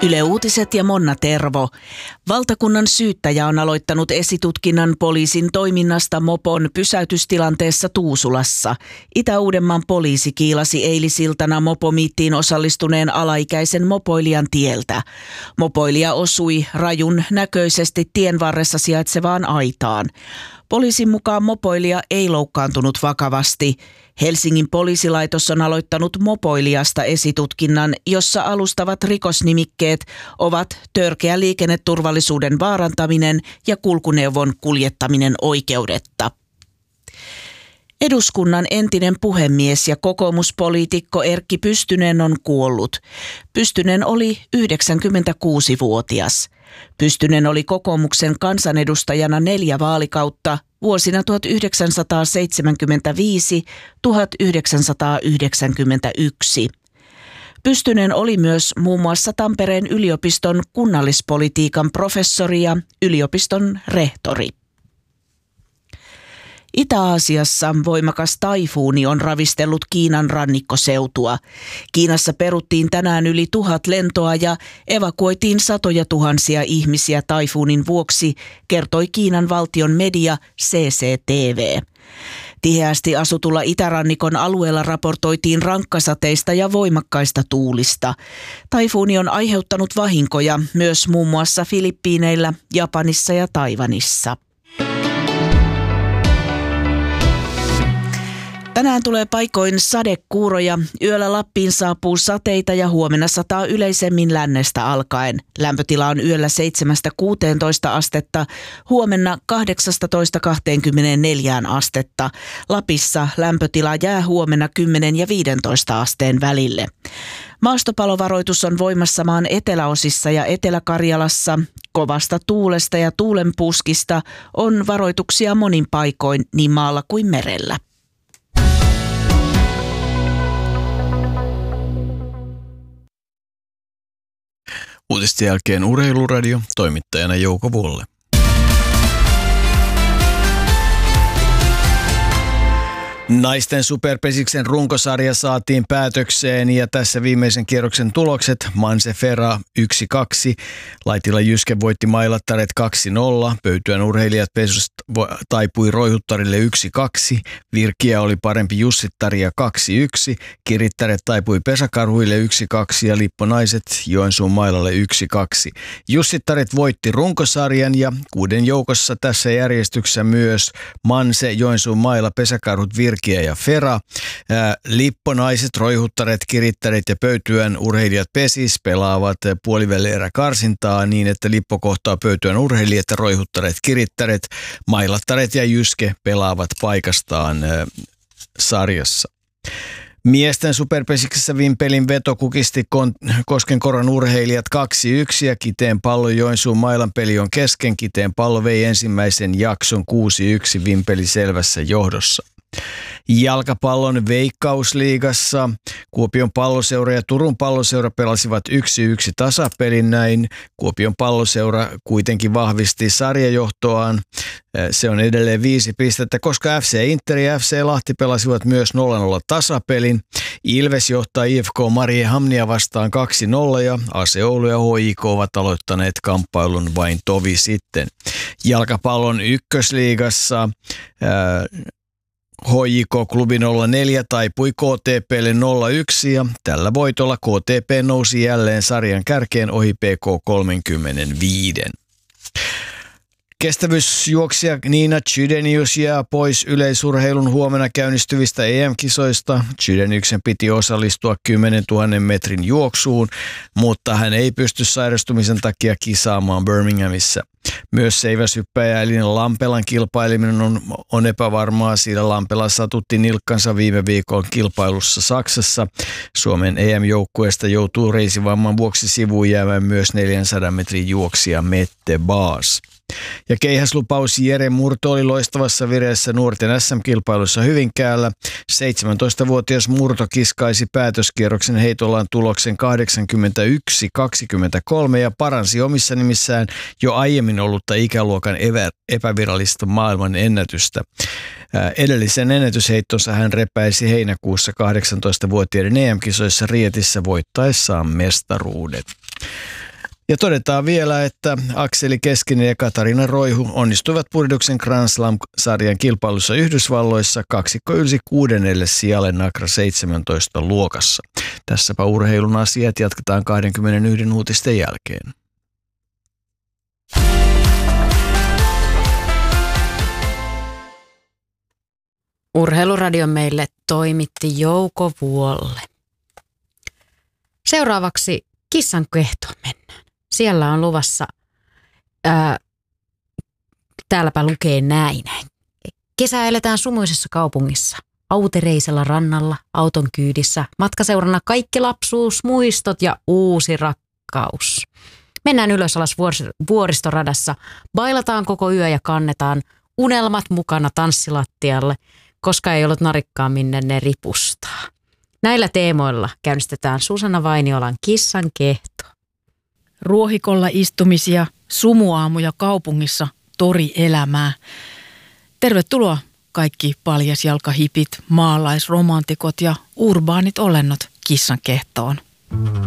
Yle Uutiset ja Monna Tervo. Valtakunnan syyttäjä on aloittanut esitutkinnan poliisin toiminnasta mopon pysäytystilanteessa Tuusulassa. Itä-Uudenmaan poliisi kiilasi eilisiltana mopomiittiin osallistuneen alaikäisen mopoilijan tieltä. Mopoilija osui rajun näköisesti tien varressa sijaitsevaan aitaan. Poliisin mukaan mopoilija ei loukkaantunut vakavasti. Helsingin poliisilaitos on aloittanut mopoilijasta esitutkinnan, jossa alustavat rikosnimikkeet ovat törkeä liikenneturvallisuuden vaarantaminen ja kulkuneuvon kuljettaminen oikeudetta. Eduskunnan entinen puhemies ja kokoomuspoliitikko Erkki Pystynen on kuollut. Pystynen oli 96-vuotias. Pystynen oli kokoomuksen kansanedustajana 4 vaalikautta vuosina 1975–1991. Pystynen oli myös muun muassa Tampereen yliopiston kunnallispolitiikan professori ja yliopiston rehtori. Itä-Aasiassa voimakas taifuuni on ravistellut Kiinan rannikkoseutua. Kiinassa peruttiin tänään yli 1000 lentoa ja evakuoitiin satoja tuhansia ihmisiä taifuunin vuoksi, kertoi Kiinan valtion media CCTV. Tiheästi asutulla itärannikon alueella raportoitiin rankkasateista ja voimakkaista tuulista. Taifuuni on aiheuttanut vahinkoja myös muun muassa Filippiineillä, Japanissa ja Taiwanissa. Tänään tulee paikoin sadekuuroja. Yöllä Lappiin saapuu sateita ja huomenna sataa yleisemmin lännestä alkaen. Lämpötila on yöllä 7–16 astetta, huomenna 18–24 astetta. Lapissa lämpötila jää huomenna 10 ja 15 asteen välille. Maastopalovaroitus on voimassa maan eteläosissa ja Etelä-Karjalassa. Kovasta tuulesta ja tuulenpuuskista on varoituksia monin paikoin niin maalla kuin merellä. Uutisten jälkeen Urheiluradio, toimittajana Jouko Vuolle. Naisten superpesiksen runkosarja saatiin päätökseen ja tässä viimeisen kierroksen tulokset. Manse Ferra 1-2, Laitila Jyske voitti Mailattaret 2-0, Pöytyän urheilijat Pesusta taipui Roihuttarille 1-2, Virkiä oli parempi Jussittaria 2-1, Kirittäret taipui Pesäkarhuille 1-2 ja Lipponaiset Joensuun Mailalle 1-2. Jussittaret voitti runkosarjan ja 6 joukossa tässä järjestyksessä myös Manse, Joensuun Maila, Pesäkarhut, Virkiä ja Fera. Lipponaiset, Roihuttaret, Kirittäret ja Pöytyän urheilijat Pesis pelaavat puolivälierä karsintaa niin, että Lippo kohtaa Pöytyän urheilijat ja Roihuttaret, Kirittäret, Mailattaret ja Jyske pelaavat paikastaan sarjassa. Miesten superpesiksessä Vimpelin veto kukisti Koskenkorvan urheilijat 2-1 ja Kiteen pallo Joensuun Mailan peli on kesken. Kiteen pallo vei ensimmäisen jakson 6-1 Vimpeli selvässä johdossa. Jalkapallon Veikkausliigassa Kuopion palloseura ja Turun palloseura pelasivat 1-1 tasapelin näin. Kuopion palloseura kuitenkin vahvisti sarjajohtoaan. Se on edelleen 5 pistettä, koska FC Inter ja FC Lahti pelasivat myös 0-0 tasapelin. Ilves johtaa IFK Mariehamnia vastaan 2-0 ja AC Oulu ja HJK ovat aloittaneet kamppailun vain tovi sitten. Jalkapallon ykkösliigassa HJK-klubi 04 taipui KTP:lle 0-1 ja tällä voitolla KTP nousi jälleen sarjan kärkeen ohi PK 35. Kestävyysjuoksija Nina Chydenius jää pois yleisurheilun huomenna käynnistyvistä EM-kisoista. Chydeniuksen piti osallistua 10 000 metrin juoksuun, mutta hän ei pysty sairastumisen takia kisaamaan Birminghamissa. Myös seiväshyppäjä Elina Lampelan kilpaileminen on epävarmaa, sillä Lampela satutti nilkkansa viime viikon kilpailussa Saksassa. Suomen EM-joukkueesta joutuu reisivamman vuoksi sivuun jäämään myös 400 metrin juoksija Mette Baas. Ja keihäslupaus Jere Murto oli loistavassa vireessä nuorten SM-kilpailussa Hyvinkäällä. 17-vuotias Murto kiskaisi päätöskierroksen heitollaan tuloksen 81-23 ja paransi omissa nimissään jo aiemmin ollutta ikäluokan epävirallista maailman ennätystä. Edellisen ennätysheittonsa hän repäisi heinäkuussa 18-vuotiaiden EM-kisoissa Rietissä voittaessaan mestaruudet. Ja todetaan vielä, että Akseli Keskinen ja Katarina Roihu onnistuivat Purduksen Grand Slam-sarjan kilpailussa Yhdysvalloissa. Kaksikko ylsi 6. sijalle Nacra 17 luokassa. Tässäpä urheilun asiat, jatketaan 21 uutisten jälkeen. Urheiluradion meille toimitti Jouko Vuolle. Seuraavaksi Kissan kehtoon mennään. Siellä on luvassa, täälläpä lukee näin. Kesä eletään sumuisessa kaupungissa, autereisella rannalla, auton kyydissä, matkaseurana kaikki lapsuusmuistot ja uusi rakkaus. Mennään ylös alas vuoristoradassa, bailataan koko yö ja kannetaan unelmat mukana tanssilattialle, koska ei ollut narikkaa minne ne ripustaa. Näillä teemoilla käynnistetään Susanna Vainiolan Kissan kehto. Ruohikolla istumisia, sumuaamuja kaupungissa, torielämää. Tervetuloa kaikki paljasjalkahipit, maalaisromantikot ja urbaanit olennot Kissan kehtoon.